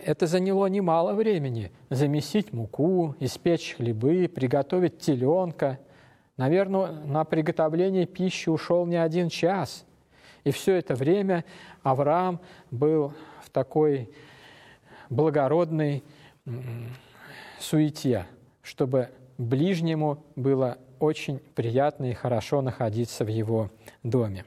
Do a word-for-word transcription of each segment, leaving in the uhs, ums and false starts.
это заняло немало времени. Замесить муку, испечь хлебы, приготовить теленка. Наверное, на приготовление пищи ушел не один час. И все это время Авраам был в такой благородной суете, чтобы ближнему было очень приятно и хорошо находиться в его доме.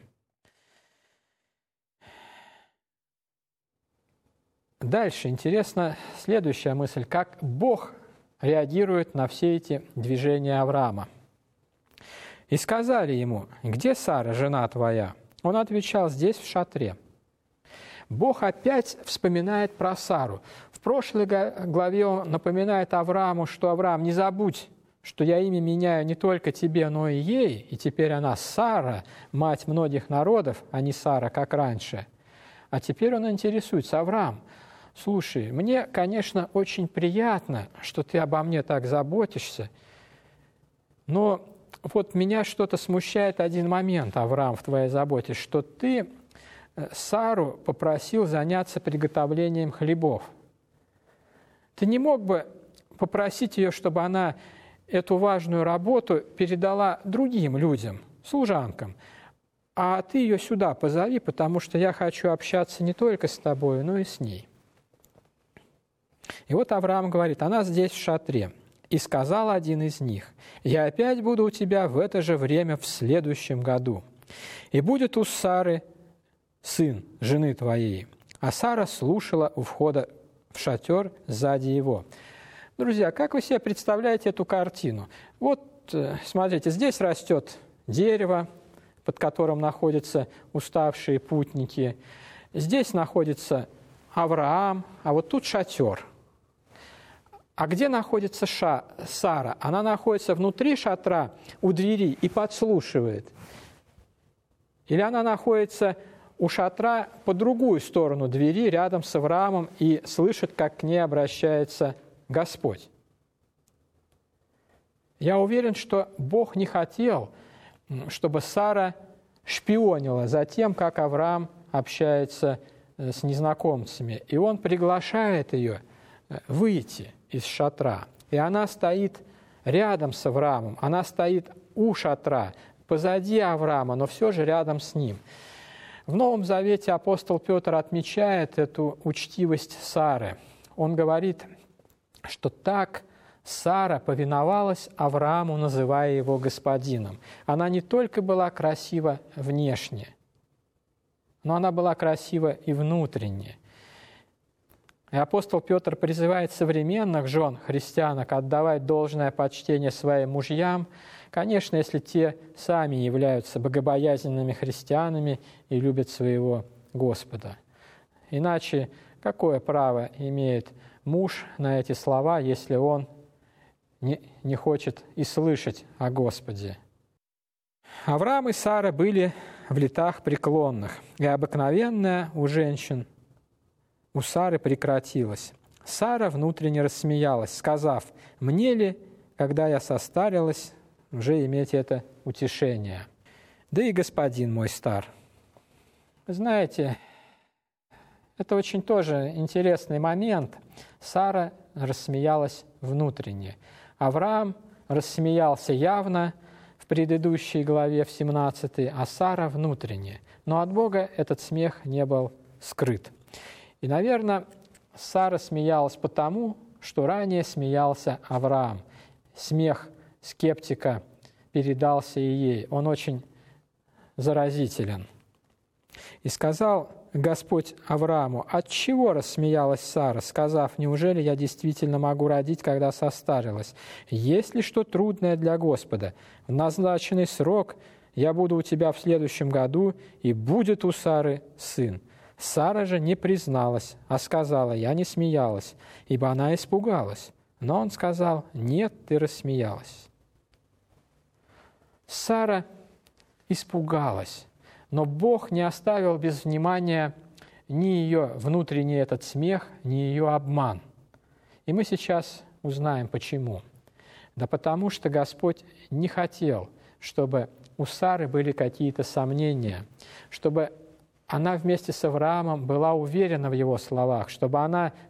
Дальше интересна следующая мысль, как Бог реагирует на все эти движения Авраама. «И сказали ему: где Сара, жена твоя?» Он отвечал: здесь, в шатре. Бог опять вспоминает про Сару. В прошлой главе он напоминает Аврааму, что Авраам, не забудь, что я имя меняю не только тебе, но и ей, и теперь она Сара, мать многих народов, а не Сара, как раньше. А теперь он интересуется: Авраам, слушай, мне, конечно, очень приятно, что ты обо мне так заботишься, но вот меня что-то смущает один момент, Авраам, в твоей заботе, что ты Сару попросил заняться приготовлением хлебов. Ты не мог бы попросить ее, чтобы она эту важную работу передала другим людям, служанкам, а ты ее сюда позови, потому что я хочу общаться не только с тобой, но и с ней. И вот Авраам говорит: она здесь в шатре. И сказал один из них: я опять буду у тебя в это же время в следующем году. И будет у Сары сын жены твоей. А Сара слушала у входа в шатер сзади его. Друзья, как вы себе представляете эту картину? Вот, смотрите, здесь растет дерево, под которым находятся уставшие путники. Здесь находится Авраам, а вот тут шатер. А где находится Ша, Сара? Она находится внутри шатра, у двери, и подслушивает. Или она находится у шатра по другую сторону двери, рядом с Авраамом, и слышит, как к ней обращается Господь. Я уверен, что Бог не хотел, чтобы Сара шпионила за тем, как Авраам общается с незнакомцами. И он приглашает ее выйти из шатра. И она стоит рядом с Авраамом, она стоит у шатра, позади Авраама, но все же рядом с ним. В Новом Завете апостол Петр отмечает эту учтивость Сары. Он говорит, что так Сара повиновалась Аврааму, называя его господином. Она не только была красива внешне, но она была красива и внутренне. И апостол Петр призывает современных жен христианок отдавать должное почтение своим мужьям, конечно, если те сами являются богобоязненными христианами и любят своего Господа. Иначе какое право имеет муж на эти слова, если он не, не хочет и слышать о Господе? Авраам и Сара были в летах преклонных, и обыкновенная у женщин у Сары прекратилась. Сара внутренне рассмеялась, сказав: «Мне ли, когда я состарилась, уже иметь это утешение? Да и господин мой стар». Знаете, это очень тоже интересный момент. Сара рассмеялась внутренне. Авраам рассмеялся явно в предыдущей главе, в семнадцатой, а Сара внутренне. Но от Бога этот смех не был скрыт. И, наверное, Сара смеялась потому, что ранее смеялся Авраам. Смех скептика передался и ей. Он очень заразителен. И сказал Господь Аврааму: «Отчего рассмеялась Сара, сказав: неужели я действительно могу родить, когда состарилась? Есть ли что трудное для Господа? В назначенный срок я буду у тебя в следующем году, и будет у Сары сын». Сара же не призналась, а сказала: «Я не смеялась», ибо она испугалась. Но он сказал: «Нет, ты рассмеялась». Сара испугалась, но Бог не оставил без внимания ни ее внутренний этот смех, ни ее обман. И мы сейчас узнаем, почему. Да потому что Господь не хотел, чтобы у Сары были какие-то сомнения, чтобы она вместе с Авраамом была уверена в его словах, чтобы она